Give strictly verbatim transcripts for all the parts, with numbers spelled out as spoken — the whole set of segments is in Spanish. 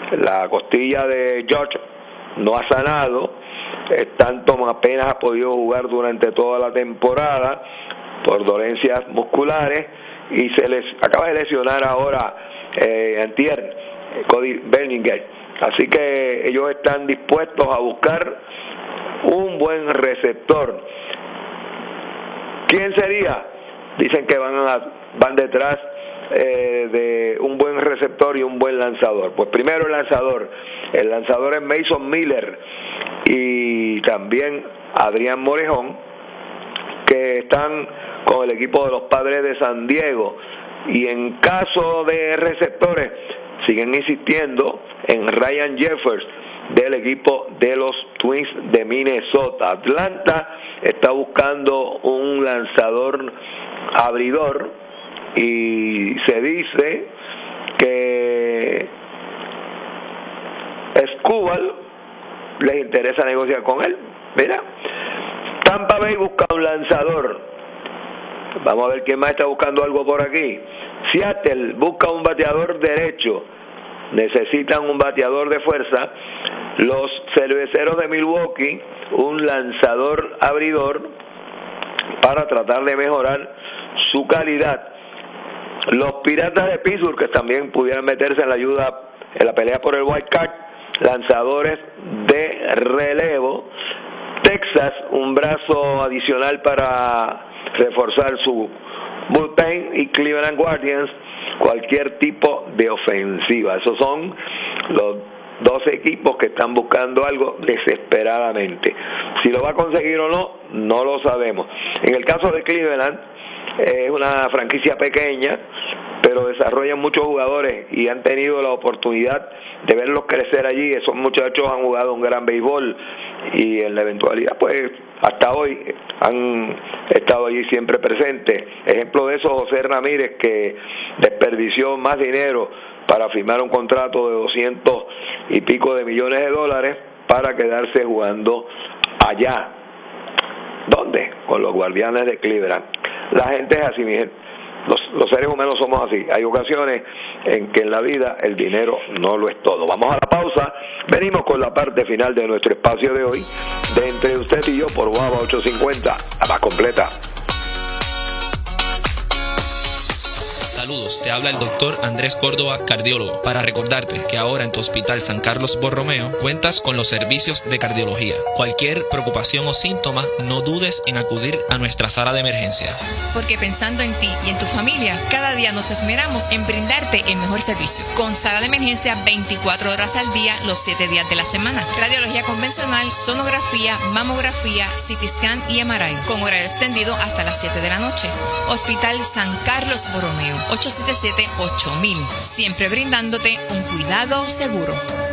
La costilla de George no ha sanado. Stanton apenas ha podido jugar durante toda la temporada por dolencias musculares y se les acaba de lesionar ahora eh, antier Cody Bellinger. Así que ellos están dispuestos a buscar un buen receptor. ¿Quién sería? Dicen que van a, van detrás eh, de un buen receptor y un buen lanzador. Pues primero el lanzador. El lanzador es Mason Miller y también Adrián Morejón, que están con el equipo de los Padres de San Diego. Y en caso de receptores, siguen insistiendo en Ryan Jeffers del equipo de los Twins de Minnesota. Atlanta está buscando un lanzador abridor y se dice que Escobar les interesa negociar con él. Mira, Tampa Bay busca un lanzador. Vamos a ver quién más está buscando algo por aquí. Seattle busca un bateador derecho. Necesitan un bateador de fuerza. Los Cerveceros de Milwaukee, un lanzador abridor para tratar de mejorar su calidad. Los Piratas de Pittsburgh, que también pudieran meterse en la ayuda, en la pelea por el wild card, lanzadores de relevo. Texas, un brazo adicional para reforzar su bullpen, y Cleveland Guardians, cualquier tipo de ofensiva. Esos son los dos equipos que están buscando algo desesperadamente. Si lo va a conseguir o no, no lo sabemos. En el caso de Cleveland, es una franquicia pequeña, pero desarrollan muchos jugadores y han tenido la oportunidad de verlos crecer allí. Esos muchachos han jugado un gran béisbol y en la eventualidad, pues hasta hoy han estado allí siempre presentes. Ejemplo de eso, José Ramírez, que desperdició más dinero para firmar un contrato de doscientos y pico de millones de dólares para quedarse jugando allá. ¿Dónde? Con los Guardianes de Cleveland. La gente es así, mi gente. Los, los seres humanos somos así. Hay ocasiones en que en la vida el dinero no lo es todo. Vamos a la pausa. Venimos con la parte final de nuestro espacio de hoy, de Entre Usted y Yo, por Guava ochocientos cincuenta, la más completa. Saludos, te habla el doctor Andrés Córdoba, cardiólogo, para recordarte que ahora en tu Hospital San Carlos Borromeo cuentas con los servicios de cardiología. Cualquier preocupación o síntoma, no dudes en acudir a nuestra sala de emergencia. Porque pensando en ti y en tu familia, cada día nos esmeramos en brindarte el mejor servicio. Con sala de emergencia veinticuatro horas al día, los siete días de la semana. Radiología convencional, sonografía, mamografía, C T scan y M R I. Con horario extendido hasta las siete de la noche. Hospital San Carlos Borromeo. ocho siete siete, ocho mil. Siempre brindándote un cuidado seguro.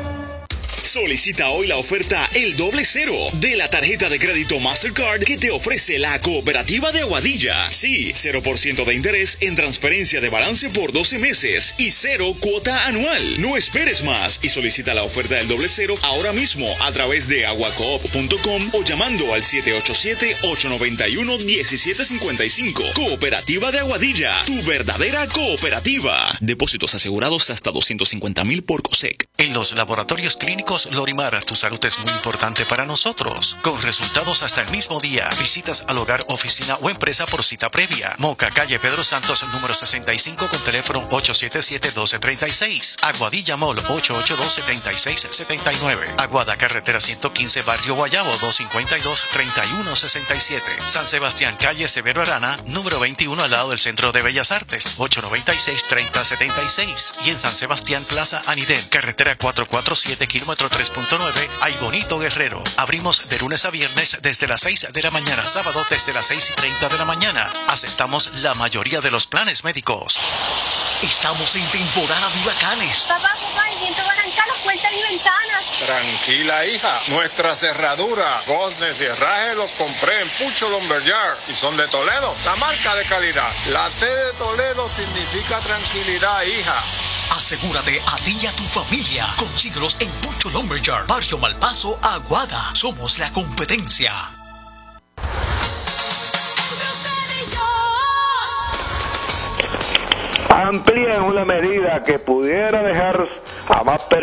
Solicita hoy la oferta El Doble Cero de la tarjeta de crédito Mastercard que te ofrece la Cooperativa de Aguadilla. Sí, cero por ciento de interés en transferencia de balance por doce meses y cero cuota anual. No esperes más y solicita la oferta del Doble Cero ahora mismo a través de aguacoop punto com o llamando al siete ocho siete, ocho nueve uno, uno siete cinco cinco. Cooperativa de Aguadilla, tu verdadera cooperativa. Depósitos asegurados hasta doscientos cincuenta mil por COSEC. En los laboratorios clínicos Lorimar, tu salud es muy importante para nosotros. Con resultados hasta el mismo día. Visitas al hogar, oficina o empresa por cita previa. Moca, calle Pedro Santos, número sesenta y cinco, con teléfono ocho siete siete, uno dos tres seis. Aguadilla Mall, ocho ocho dos, siete seis siete nueve. Aguada, carretera ciento quince, barrio Guayabo, dos cinco dos, tres uno seis siete. San Sebastián, calle Severo Arana, número veintiuno, al lado del Centro de Bellas Artes, ocho nueve seis, tres cero siete seis. Y en San Sebastián, Plaza Anidén, carretera cuatrocientos cuarenta y siete, kilómetro tres punto nueve, Ay Bonito Guerrero. Abrimos de lunes a viernes desde las seis de la mañana, sábado desde las seis y treinta de la mañana. Aceptamos la mayoría de los planes médicos. Estamos en temporada de huracanes. Papá, papá, el viento va a arrancar las puertas y ventanas. Tranquila, hija. Nuestra cerradura, Gosnes y herraje los compré en Pucho Lumberyard y son de Toledo, la marca de calidad. La T de Toledo significa tranquilidad, hija. Asegúrate a ti y a tu familia. Consíguelos en Pucho Lumberyard, Barrio Malpaso, Aguada. Somos la competencia. Amplían una medida que pudiera dejar a más personas